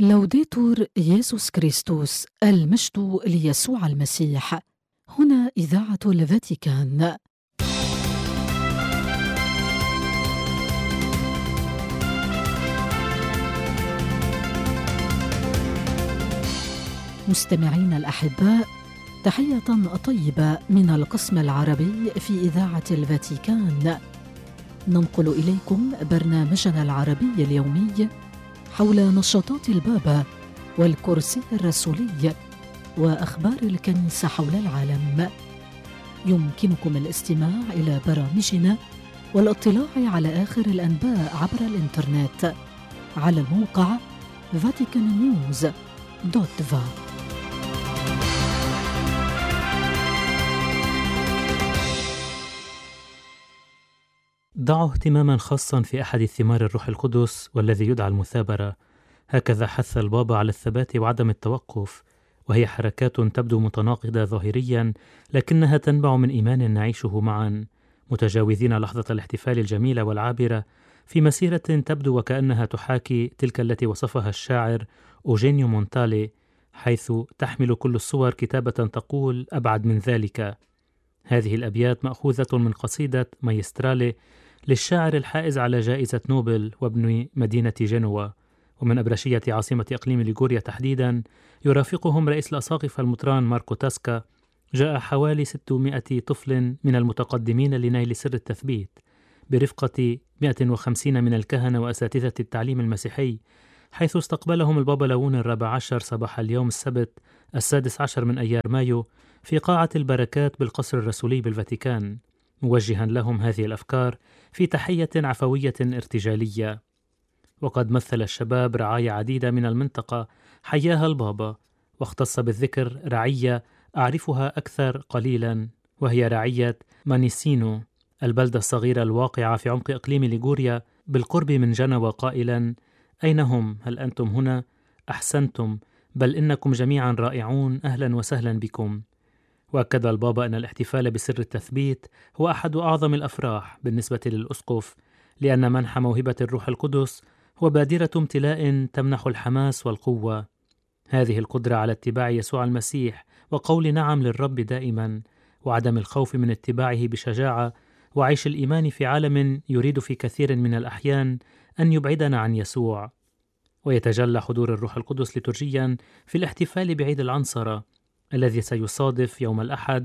لوديتور يسوع كريستوس، المجد ليسوع المسيح. هنا إذاعة الفاتيكان. مستمعين الأحباء، تحية طيبة من القسم العربي في إذاعة الفاتيكان. ننقل إليكم برنامجنا العربي اليومي حول نشاطات البابا والكرسي الرسولي وأخبار الكنيسة حول العالم. يمكنكم الاستماع إلى برامجنا والاطلاع على آخر الأنباء عبر الإنترنت على الموقع vaticannews.va. ضعوا اهتماما خاصا في أحد ثمار الروح القدس والذي يدعى المثابرة. هكذا حث البابا على الثبات وعدم التوقف، وهي حركات تبدو متناقضة ظاهريا لكنها تنبع من إيمان نعيشه معا، متجاوزين لحظة الاحتفال الجميلة والعابرة في مسيرة تبدو وكأنها تحاكي تلك التي وصفها الشاعر أوجينيو مونتالي، حيث تحمل كل الصور كتابة تقول أبعد من ذلك. هذه الأبيات مأخوذة من قصيدة مايسترالي للشاعر الحائز على جائزة نوبل وابن مدينة جنوة، ومن أبرشية عاصمة إقليم ليغوريا تحديدا. يرافقهم رئيس الأساقفة المطران ماركو تاسكا. جاء حوالي 600 طفل من المتقدمين لنيل سر التثبيت برفقة 150 من الكهنة وأساتذة التعليم المسيحي، حيث استقبلهم البابا ليون الرابع عشر صباح اليوم السبت 16 من أيار مايو في قاعة البركات بالقصر الرسولي بالفاتيكان، موجها لهم هذه الأفكار في تحية عفوية ارتجالية. وقد مثل الشباب رعايا عديدة من المنطقة حياها البابا، واختص بالذكر رعية أعرفها أكثر قليلا، وهي رعية مانيسينو، البلدة الصغيرة الواقعة في عمق إقليم ليغوريا بالقرب من جنوة، قائلا: أين هم؟ هل أنتم هنا؟ أحسنتم، بل إنكم جميعا رائعون، أهلا وسهلا بكم. وأكد البابا أن الاحتفال بسر التثبيت هو أحد أعظم الأفراح بالنسبة للأسقف، لأن منح موهبة الروح القدس هو بادرة امتلاء تمنح الحماس والقوة. هذه القدرة على اتباع يسوع المسيح وقول نعم للرب دائما، وعدم الخوف من اتباعه بشجاعة، وعيش الإيمان في عالم يريد في كثير من الأحيان أن يبعدنا عن يسوع. ويتجلى حضور الروح القدس لترجيا في الاحتفال بعيد العنصرة الذي سيصادف يوم الأحد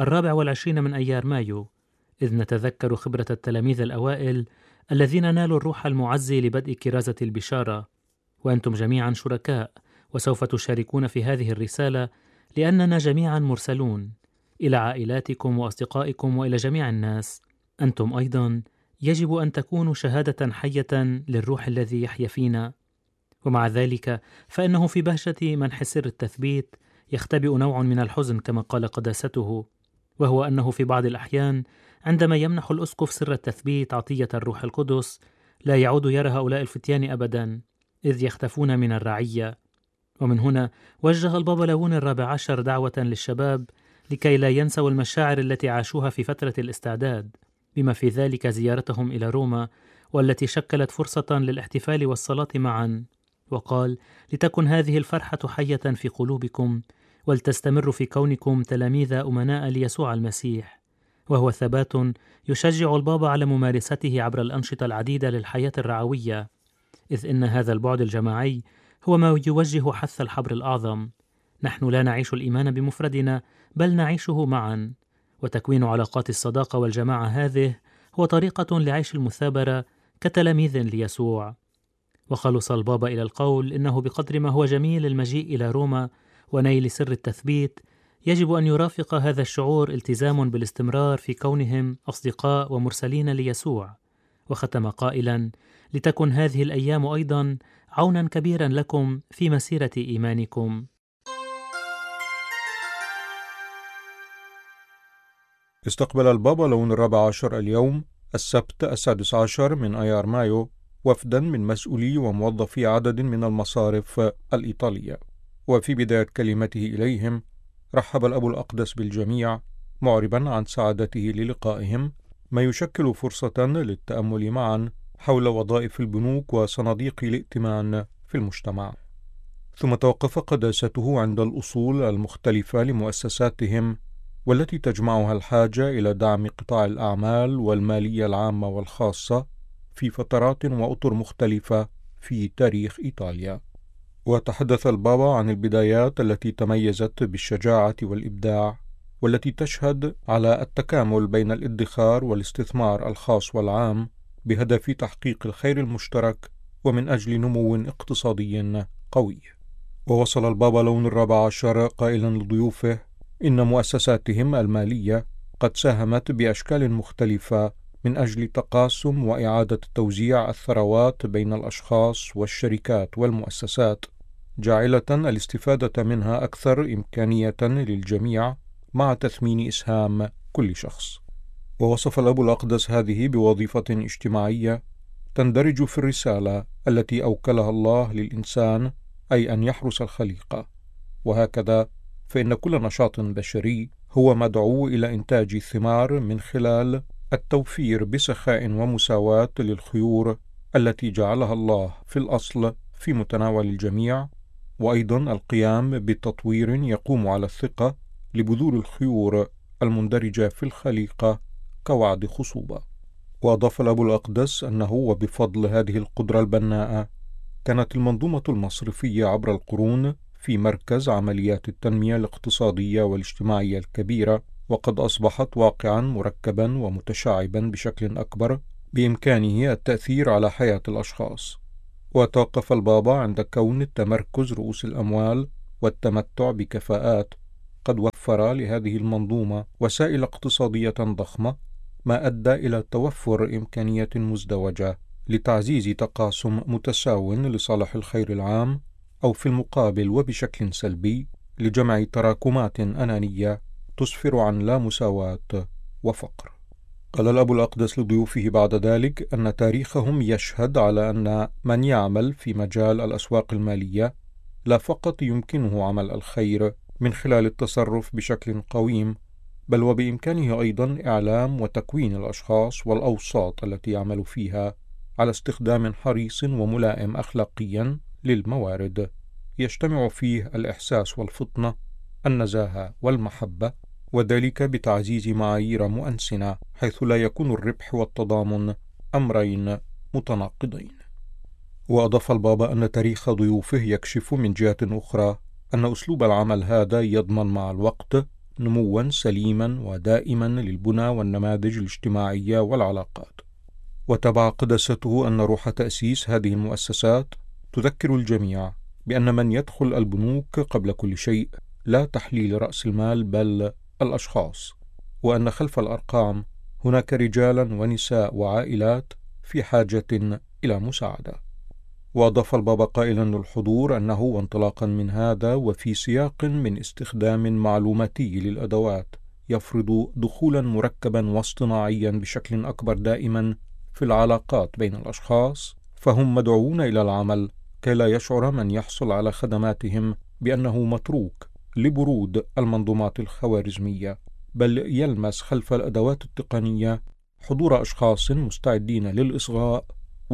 24 من أيار مايو، إذ نتذكر خبرة التلاميذ الأوائل الذين نالوا الروح المعزي لبدء كرازة البشارة. وأنتم جميعا شركاء، وسوف تشاركون في هذه الرسالة، لأننا جميعا مرسلون إلى عائلاتكم وأصدقائكم وإلى جميع الناس. أنتم أيضا يجب أن تكونوا شهادة حية للروح الذي يحيا فينا. ومع ذلك فإنه في بهجة منح سر التثبيت يختبئ نوع من الحزن كما قال قداسته، وهو أنه في بعض الأحيان عندما يمنح الأسقف سر التثبيت عطية الروح القدس لا يعود يرى هؤلاء الفتيان أبدا، إذ يختفون من الرعية. ومن هنا وجه البابا ليون الرابع عشر دعوة للشباب لكي لا ينسوا المشاعر التي عاشوها في فترة الاستعداد، بما في ذلك زيارتهم إلى روما، والتي شكلت فرصة للاحتفال والصلاة معا. وقال: لتكن هذه الفرحة حية في قلوبكم، ولتستمر في كونكم تلاميذ أمناء ليسوع المسيح. وهو ثبات يشجع البابا على ممارسته عبر الأنشطة العديدة للحياة الرعوية، إذ إن هذا البعد الجماعي هو ما يوجه حث الحبر الأعظم. نحن لا نعيش الإيمان بمفردنا، بل نعيشه معا، وتكوين علاقات الصداقة والجماعة هذه هو طريقة لعيش المثابرة كتلاميذ ليسوع. وخلص البابا إلى القول إنه بقدر ما هو جميل المجيء إلى روما ونيل سر التثبيت، يجب أن يرافق هذا الشعور التزام بالاستمرار في كونهم أصدقاء ومرسلين ليسوع. وختم قائلا: لتكن هذه الأيام أيضا عونا كبيرا لكم في مسيرة إيمانكم. استقبل البابا ليون الرابع عشر اليوم السبت 16 من أيار مايو وفدا من مسؤولي وموظفي عدد من المصارف الإيطالية. وفي بداية كلمته إليهم رحب الأب الأقدس بالجميع، معربا عن سعادته للقائهم، ما يشكل فرصة للتأمل معا حول وظائف البنوك وصناديق الائتمان في المجتمع. ثم توقف قداسته عند الأصول المختلفة لمؤسساتهم، والتي تجمعها الحاجة إلى دعم قطاع الأعمال والمالية العامة والخاصة في فترات وأطر مختلفة في تاريخ إيطاليا. وتحدث البابا عن البدايات التي تميزت بالشجاعة والإبداع، والتي تشهد على التكامل بين الادخار والاستثمار الخاص والعام بهدف تحقيق الخير المشترك ومن أجل نمو اقتصادي قوي. ووصل البابا لون ال14 قائلا لضيوفه إن مؤسساتهم المالية قد ساهمت بأشكال مختلفة من أجل تقاسم وإعادة توزيع الثروات بين الأشخاص والشركات والمؤسسات، جاعلة الاستفادة منها أكثر إمكانية للجميع مع تثمين إسهام كل شخص. ووصف الأب الأقدس هذه بوظيفة اجتماعية تندرج في الرسالة التي أوكلها الله للإنسان، أي أن يحرس الخليقة. وهكذا فإن كل نشاط بشري هو مدعو إلى إنتاج ثمار من خلال التوفير بسخاء ومساواة للخيور التي جعلها الله في الأصل في متناول الجميع، وأيضا القيام بتطوير يقوم على الثقة لبذور الخيور المندرجة في الخليقة كوعد خصوبة. وأضاف الأب الأقدس أنه وبفضل هذه القدرة البناءة كانت المنظومة المصرفية عبر القرون في مركز عمليات التنمية الاقتصادية والاجتماعية الكبيرة، وقد أصبحت واقعا مركبا ومتشعبا بشكل أكبر بإمكانه التأثير على حياة الأشخاص. وتوقف البابا عند كون تمركز رؤوس الأموال والتمتع بكفاءات قد وفر لهذه المنظومة وسائل اقتصادية ضخمة، ما أدى إلى توفر إمكانية مزدوجة لتعزيز تقاسم متساو لصالح الخير العام، أو في المقابل وبشكل سلبي لجمع تراكمات أنانية تسفر عن لا مساواة وفقر. قال الأب الأقدس لضيوفه بعد ذلك أن تاريخهم يشهد على أن من يعمل في مجال الأسواق المالية لا فقط يمكنه عمل الخير من خلال التصرف بشكل قويم، بل وبإمكانه أيضا إعلام وتكوين الأشخاص والأوساط التي يعمل فيها على استخدام حريص وملائم أخلاقيا للموارد، يجتمع فيه الإحساس والفطنة، النزاهة والمحبة، وذلك بتعزيز معايير مؤنسنة، حيث لا يكون الربح والتضامن أمرين متناقضين. وأضاف البابا أن تاريخ ضيوفه يكشف من جهة أخرى أن أسلوب العمل هذا يضمن مع الوقت نموا سليما ودائما للبنى والنماذج الاجتماعية والعلاقات. وتبع قداسته أن روح تأسيس هذه المؤسسات تذكر الجميع بأن من يدخل البنوك قبل كل شيء لا تحليل رأس المال بل الأشخاص، وأن خلف الأرقام هناك رجالا ونساء وعائلات في حاجة إلى مساعدة. وأضاف البابا قائلا للحضور أنه وانطلاقا من هذا وفي سياق من استخدام معلوماتي للأدوات يفرض دخولا مركبا واصطناعيا بشكل أكبر دائما في العلاقات بين الأشخاص، فهم مدعوون إلى العمل كي لا يشعر من يحصل على خدماتهم بأنه متروك لبرود المنظومات الخوارزمية، بل يلمس خلف الأدوات التقنية حضور أشخاص مستعدين للإصغاء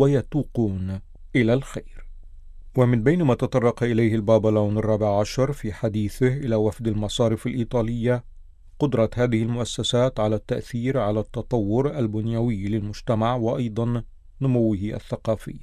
ويتوقون إلى الخير. ومن بين ما تطرق إليه البابا لون ال14 في حديثه إلى وفد المصارف الإيطالية قدرة هذه المؤسسات على التأثير على التطور البنيوي للمجتمع وأيضا نموه الثقافي.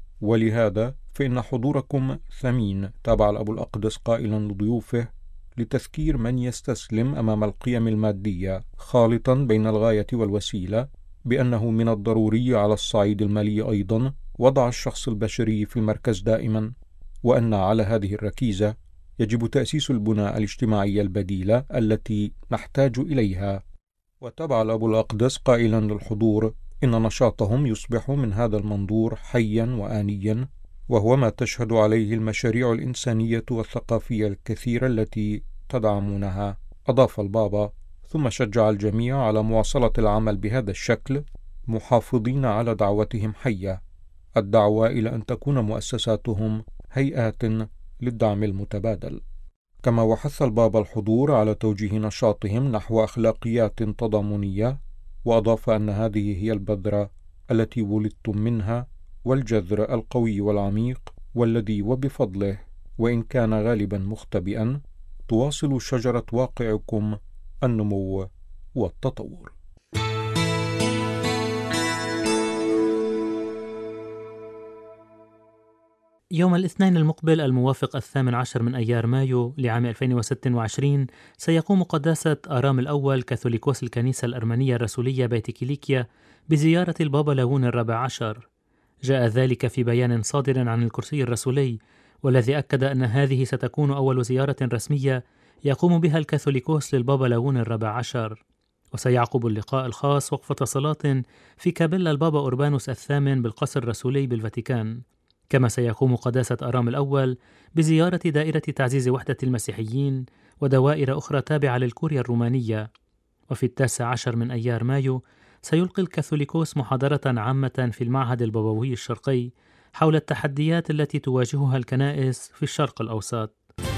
ولهذا فإن حضوركم ثمين، تابع الأب الأقدس قائلا لضيوفه، لتذكير من يستسلم أمام القيم المادية خالطا بين الغاية والوسيلة بأنه من الضروري على الصعيد المالي أيضا وضع الشخص البشري في المركز دائما، وأن على هذه الركيزة يجب تأسيس البنى الاجتماعية البديلة التي نحتاج إليها. وتبع الأب الأقدس قائلا للحضور إن نشاطهم يصبح من هذا المنظور حيا وآنيا، وهو ما تشهد عليه المشاريع الإنسانية والثقافية الكثيرة التي تدعمونها. أضاف البابا ثم شجع الجميع على مواصلة العمل بهذا الشكل محافظين على دعوتهم حية، الدعوة إلى أن تكون مؤسساتهم هيئات للدعم المتبادل. كما وحث البابا الحضور على توجيه نشاطهم نحو أخلاقيات تضامنية، وأضاف أن هذه هي البذرة التي ولدتم منها والجذر القوي والعميق، والذي وبفضله وإن كان غالبا مختبئا، تواصل شجرة واقعكم النمو والتطور. يوم الاثنين المقبل الموافق 18 من أيار مايو لعام 2026 سيقوم قداسة آرام الأول كاثوليكوس الكنيسة الأرمنية الرسولية بيت كيليكيا بزيارة البابا لاون الرابع عشر. جاء ذلك في بيان صادر عن الكرسي الرسولي، والذي أكد أن هذه ستكون أول زيارة رسمية يقوم بها الكاثوليكوس للبابا لاون الرابع عشر. وسيعقب اللقاء الخاص وقفة صلاة في كابيلا البابا أوربانوس الثامن بالقصر الرسولي بالفاتيكان. كما سيقوم قداسة آرام الأول بزيارة دائرة تعزيز وحدة المسيحيين ودوائر أخرى تابعة للكوريا الرومانية. وفي 19 من أيار مايو سيلقي الكاثوليكوس محاضرة عامة في المعهد البابوي الشرقي حول التحديات التي تواجهها الكنائس في الشرق الأوسط.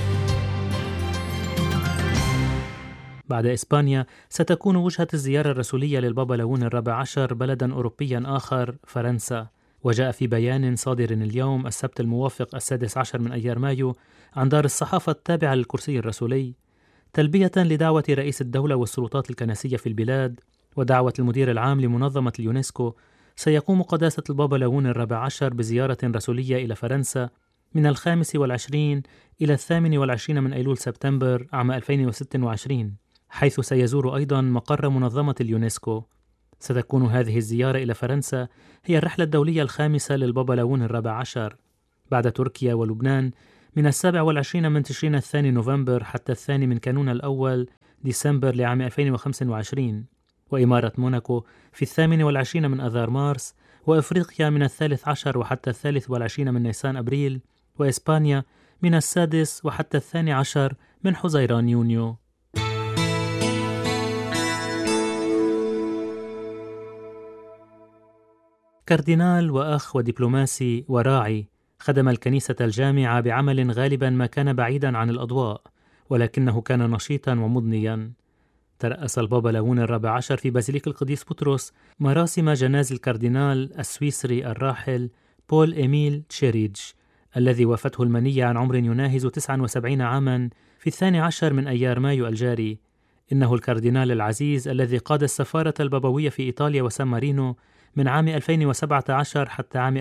بعد إسبانيا ستكون وجهة الزيارة الرسولية للبابا لاون الرابع عشر بلدا أوروبيا آخر، فرنسا. وجاء في بيان صادر اليوم السبت الموافق 16 من أيار مايو عن دار الصحافة التابعة للكرسي الرسولي، تلبية لدعوة رئيس الدولة والسلطات الكنسية في البلاد ودعوة المدير العام لمنظمة اليونسكو، سيقوم قداسة البابا لاون الرابع عشر بزيارة رسولية إلى فرنسا من 25 إلى 28 من أيلول سبتمبر عام 2026، حيث سيزور أيضا مقر منظمة اليونسكو. ستكون هذه الزيارة إلى فرنسا هي الرحلة الدولية الخامسة للبابا لاون الرابع عشر بعد تركيا ولبنان من 27 من تشرين الثاني نوفمبر حتى 2 من كانون الأول ديسمبر لعام 2025، وإمارة موناكو في 28 من أذار مارس، وإفريقيا من 13 وحتى 23 من نيسان أبريل، وإسبانيا من 6 وحتى 12 من حزيران يونيو. كاردينال وأخ ودبلوماسي وراعي، خدم الكنيسة الجامعة بعمل غالبا ما كان بعيدا عن الأضواء، ولكنه كان نشيطا ومضنيا. ترأس البابا لاون الرابع عشر في بازيليك القديس بطرس مراسم جناز الكاردينال السويسري الراحل بول إيميل تشيريج، الذي وافته المنية عن عمر يناهز 79 عاما في 12 من أيار مايو الجاري. إنه الكاردينال العزيز الذي قاد السفارة البابوية في إيطاليا وسان مارينو من عام 2017 حتى عام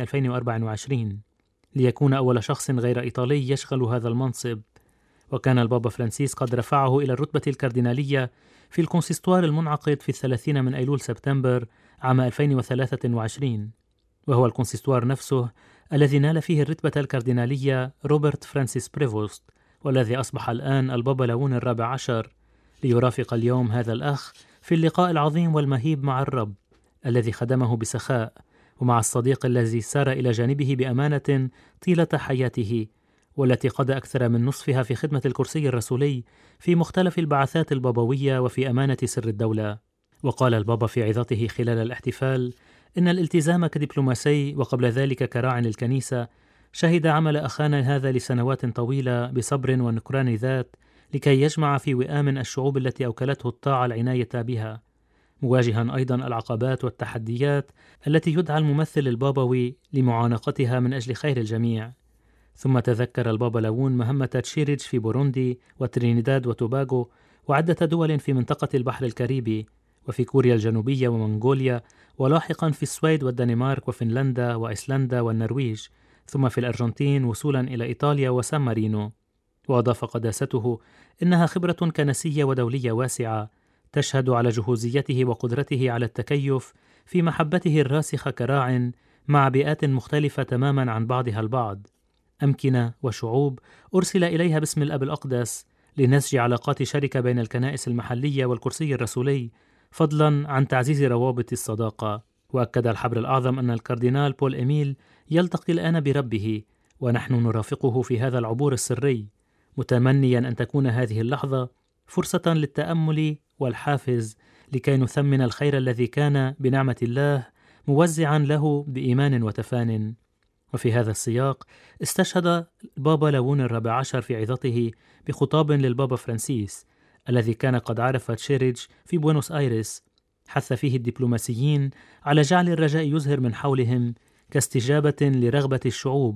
2024 ليكون أول شخص غير إيطالي يشغل هذا المنصب. وكان البابا فرانسيس قد رفعه إلى الرتبة الكاردينالية في الكونسيستوار المنعقد في 30 من أيلول سبتمبر عام 2023، وهو الكونسيستوار نفسه الذي نال فيه الرتبة الكاردينالية روبرت فرانسيس بريفوست، والذي أصبح الآن البابا لاون الرابع عشر، ليرافق اليوم هذا الأخ في اللقاء العظيم والمهيب مع الرب الذي خدمه بسخاء، ومع الصديق الذي سار إلى جانبه بأمانة طيلة حياته، والتي قضى أكثر من نصفها في خدمة الكرسي الرسولي في مختلف البعثات البابوية وفي أمانة سر الدولة. وقال البابا في عظته خلال الاحتفال إن الالتزام كدبلوماسي وقبل ذلك كراع للكنيسة شهد عمل أخانا هذا لسنوات طويلة بصبر ونكران ذات لكي يجمع في وئام الشعوب التي أوكلته الطاعة العناية بها، مواجها أيضا العقبات والتحديات التي يدعى الممثل البابوي لمعانقتها من أجل خير الجميع. ثم تذكر البابا لاون مهمة تشيريج في بوروندي وترينيداد وتوباغو وعدة دول في منطقة البحر الكاريبي وفي كوريا الجنوبية ومنغوليا، ولاحقا في السويد والدنمارك وفنلندا وإيسلندا والنرويج، ثم في الأرجنتين وصولا إلى إيطاليا وسان مارينو. وأضاف قداسته إنها خبرة كنسية ودولية واسعة تشهد على جهوزيته وقدرته على التكيف في محبته الراسخة كراع مع بيئات مختلفة تماما عن بعضها البعض، أمكنة وشعوب أرسل إليها باسم الأب الأقدس لنسج علاقات شركة بين الكنائس المحلية والكرسي الرسولي، فضلا عن تعزيز روابط الصداقة. وأكد الحبر الأعظم أن الكاردينال بول إيميل يلتقي الآن بربه، ونحن نرافقه في هذا العبور السري، متمنيا أن تكون هذه اللحظة فرصة للتأمل والحافز لكي نثمن الخير الذي كان بنعمة الله موزعا له بإيمان وتفان. وفي هذا السياق استشهد البابا لاون الرابع عشر في عظته بخطاب للبابا فرانسيس الذي كان قد عرف تشيريج في بوينوس آيرس، حث فيه الدبلوماسيين على جعل الرجاء يزهر من حولهم كاستجابة لرغبة الشعوب،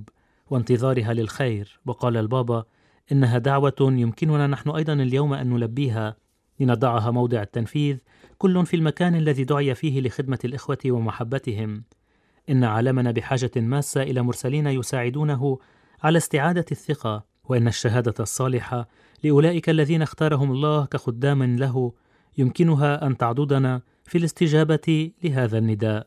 وانتظارها للخير. وقال البابا إنها دعوة يمكننا نحن أيضا اليوم أن نلبيها لنضعها موضع التنفيذ، كل في المكان الذي دعي فيه لخدمة الإخوة ومحبتهم. إن عالمنا بحاجة ماسة إلى مرسلين يساعدونه على استعادة الثقة، وإن الشهادة الصالحة لأولئك الذين اختارهم الله كخدام له يمكنها أن تعضدنا في الاستجابة لهذا النداء.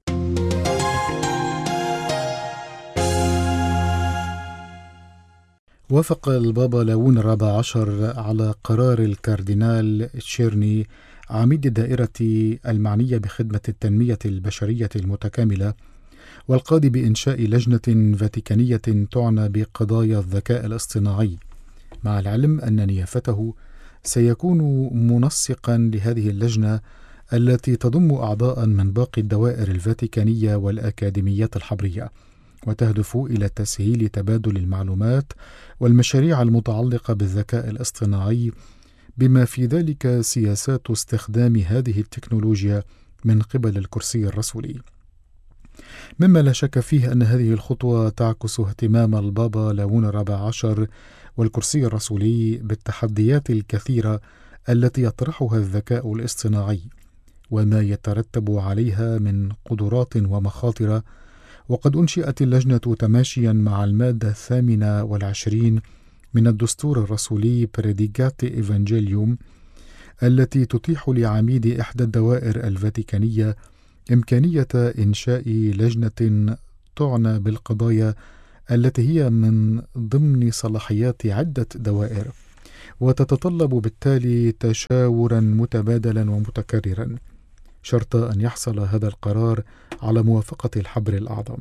وافق البابا لاون الرابع عشر على قرار الكاردينال تشيرني عميد الدائرة المعنية بخدمة التنمية البشرية المتكاملة والقاضي بإنشاء لجنة فاتيكانية تعنى بقضايا الذكاء الاصطناعي، مع العلم أن نيافته سيكون منسقا لهذه اللجنة التي تضم أعضاء من باقي الدوائر الفاتيكانية والأكاديميات الحبرية، وتهدف إلى تسهيل تبادل المعلومات والمشاريع المتعلقة بالذكاء الاصطناعي، بما في ذلك سياسات استخدام هذه التكنولوجيا من قبل الكرسي الرسولي. مما لا شك فيه أن هذه الخطوة تعكس اهتمام البابا لاون الرابع عشر والكرسي الرسولي بالتحديات الكثيرة التي يطرحها الذكاء الاصطناعي وما يترتب عليها من قدرات ومخاطر. وقد أنشئت اللجنة تماشيا مع المادة 28 من الدستور الرسولي بريديغاتي إيفانجيليوم، التي تتيح لعميد إحدى الدوائر الفاتيكانية إمكانية إنشاء لجنة تعنى بالقضايا التي هي من ضمن صلاحيات عدة دوائر، وتتطلب بالتالي تشاورا متبادلا ومتكررا، شرط أن يحصل هذا القرار على موافقة الحبر الأعظم.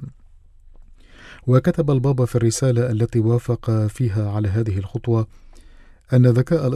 وكتب البابا في الرسالة التي وافق فيها على هذه الخطوة أن ذكاء